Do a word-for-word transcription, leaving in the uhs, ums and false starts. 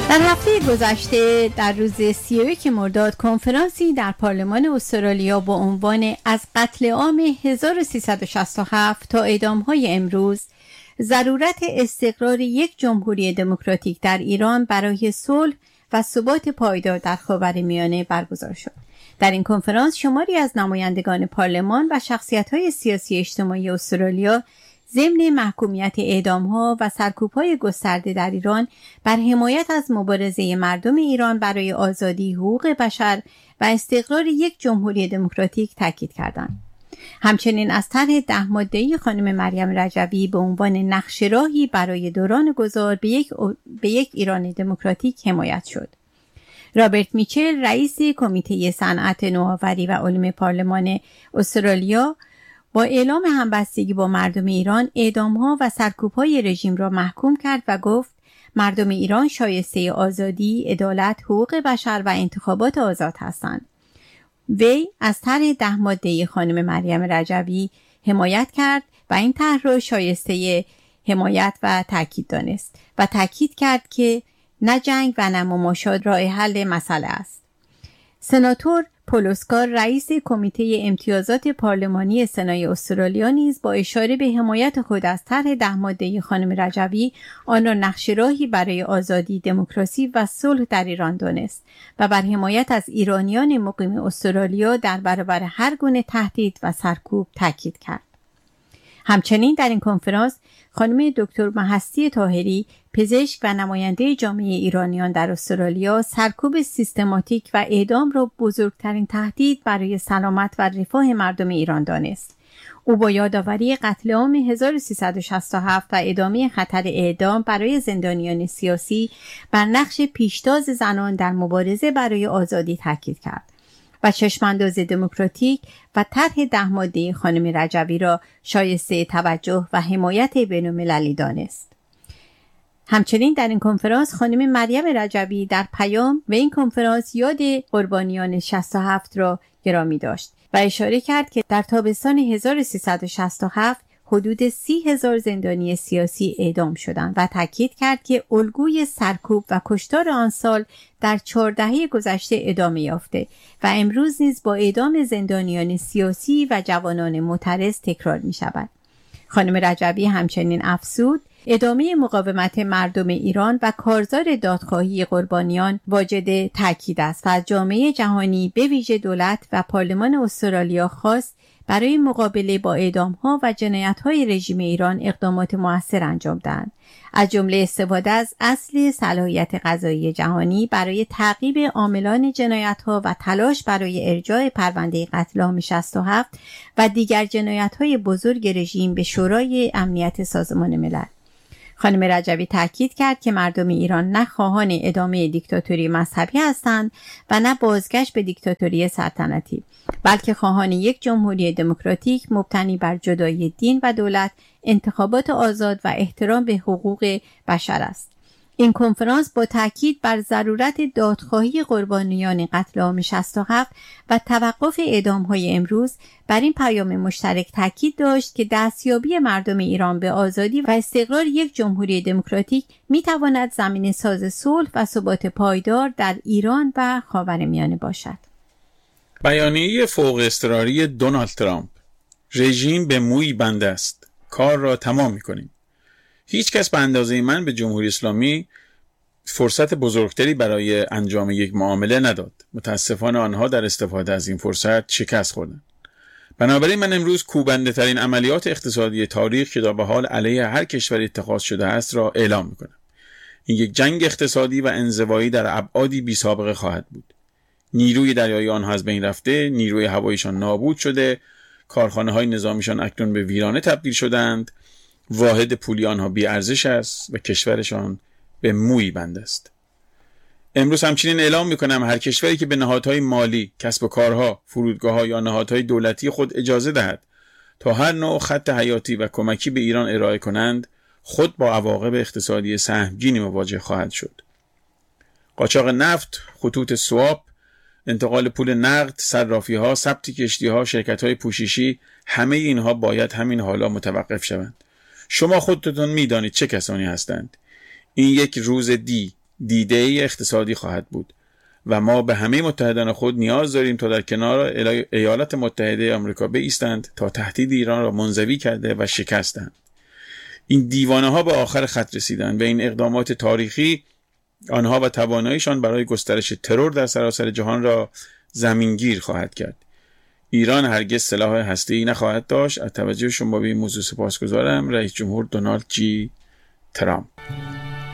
در هفته گذشته در روز سی و یک مرداد کنفرانسی در پارلمان استرالیا با عنوان از قتل عام هزار و سیصد و شصت و هفت تا اعدام‌های امروز ضرورت استقرار یک جمهوری دموکراتیک در ایران برای صلح و ثبات پایدار در خاورمیانه برگزار شد. در این کنفرانس شماری از نمایندگان پارلمان و شخصیت‌های سیاسی اجتماعی استرالیا ضمن محکومیت اعدام‌ها و سرکوب‌های گسترده در ایران بر حمایت از مبارزه مردم ایران برای آزادی، حقوق بشر و استقرار یک جمهوری دموکراتیک تاکید کردند. همچنین از طرح ده ماده‌ای خانم مریم رجوی به عنوان نقش راهی برای دوران گذار به یک, به یک ایران دموکراتیک حمایت شد. رابرت میچل رئیس کمیته صنعت نوآوری و علوم پارلمان استرالیا با اعلام همبستگی با مردم ایران اعدام‌ها و سرکوب‌های رژیم را محکوم کرد و گفت مردم ایران شایسته آزادی، عدالت، حقوق بشر و انتخابات آزاد هستند. وی از طرح ده ماده‌ای خانم مریم رجوی حمایت کرد و این طرح را شایسته حمایت و تاکید دانست و تاکید کرد که نه جنگ و نه مماشات راه حل مسئله است. سناتور پول اسکار رئیس کمیته امتیازات پارلمانی سنای استرالیا نیز با اشاره به حمایت خود از طرح ده ماده‌ای خانم رجوی آن را نقش راهی برای آزادی، دموکراسی و صلح در ایران دانست و بر حمایت از ایرانیان مقیم استرالیا در برابر هر گونه تهدید و سرکوب تاکید کرد. همچنین در این کنفرانس خانم دکتر مهستی طاهری پزشک و نماینده جامعه ایرانیان در استرالیا سرکوب سیستماتیک و اعدام را بزرگترین تهدید برای سلامت و رفاه مردم ایران دانست. او با یادآوری قتل عام هزار و سیصد و شصت و هفت و ادامه خطر اعدام برای زندانیان سیاسی بر نقش پیشتاز زنان در مبارزه برای آزادی تاکید کرد و چشمانداز دموکراتیک و طرح ده ماده خانم رجوی را شایسته توجه و حمایت بین‌المللی دانست. همچنین در این کنفرانس خانم مریم رجوی در پیام و این کنفرانس یاد قربانیان شصت و هفت را گرامی داشت و اشاره کرد که در تابستان هزار و سیصد و شصت و هفت حدود سی هزار زندانی سیاسی اعدام شدند و تاکید کرد که الگوی سرکوب و کشتار آن سال در چهار دهه گذشته ادامه یافته و امروز نیز با اعدام زندانیان سیاسی و جوانان معترض تکرار می شود. خانم رجوی همچنین افزود ادامه مقاومت مردم ایران و کارزار دادخواهی قربانیان واجد تاکید است و از جامعه جهانی به ویژه دولت و پارلمان استرالیا خواست برای مقابله با اعدام‌ها و جنایت‌های رژیم ایران اقدامات مؤثر انجام دهند، از جمله استفاده از اصل صلاحیت قضایی جهانی برای تعقیب عاملان جنایت‌ها و تلاش برای ارجاع پرونده قتل عام شصت و هفت و دیگر جنایت‌های بزرگ رژیم به شورای امنیت سازمان ملل. خانم رجوی تاکید کرد که مردم ایران نه خواهان ادامه دیکتاتوری مذهبی هستند و نه بازگشت به دیکتاتوری سلطنتی، بلکه خواهان یک جمهوری دموکراتیک مبتنی بر جدایی دین و دولت، انتخابات آزاد و احترام به حقوق بشر است. این کنفرانس با تاکید بر ضرورت دادخواهی قربانیان قتل عام شصت و هفت و توقف اعدام‌های امروز بر این پیام مشترک تاکید داشت که دستیابی مردم ایران به آزادی و استقرار یک جمهوری دموکراتیک می‌تواند زمینه‌ساز صلح و ثبات پایدار در ایران و خاورمیانه باشد. بیانیه فوق اضطراری دونالد ترامپ: رژیم به مویی بنده است، کار را تمام می‌کنیم. هیچ کس به اندازه من به جمهوری اسلامی فرصت بزرگتری برای انجام یک معامله نداد. متاسفانه آنها در استفاده از این فرصت شکست خوردند. بنابراین من امروز کوبنده ترین عملیات اقتصادی تاریخ که تا به حال علیه هر کشوری اتخاذ شده است را اعلام می‌کنم. این یک جنگ اقتصادی و انزوایی در ابعادی بی سابقه خواهد بود. نیروی دریایی آنها از بین رفته، نیروی هواییشان نابود شده، کارخانه‌های نظامیشان اکنون به ویرانه تبدیل شدند، واحد پولی آنها بی ارزش است و کشورشان به مویی بنده است. امروز همچنین اعلام می‌کنم هر کشوری که به نهادهای مالی، کسب و کارها، فرودگاه‌ها یا نهادهای دولتی خود اجازه دهد تا هر نوع خط حیاتی و کمکی به ایران ارائه کنند، خود با عواقب اقتصادی سهمگینی مواجه خواهد شد. قاچاق نفت، خطوط سواب، انتقال پول نقد، صرافی‌ها، ثبت کشتی‌ها، شرکت‌های پوششی، همه اینها باید همین حالا متوقف شوند. شما خودتون می‌دانید چه کسانی هستند. این یک روز دی، دیده اقتصادی خواهد بود و ما به همه متحدان خود نیاز داریم تا در کنار ایالات متحده آمریکا بایستند تا تهدید ایران را منزوی کرده و شکستند. این دیوانه ها به آخر خط رسیدند و این اقدامات تاریخی آنها و تواناییشان برای گسترش ترور در سراسر جهان را زمینگیر خواهد کرد. ایران هرگز سلاح هسته‌ای نخواهد داشت. از توجه شما به این موضوع سپاسگزارم. رئیس جمهور دونالد جی ترامپ.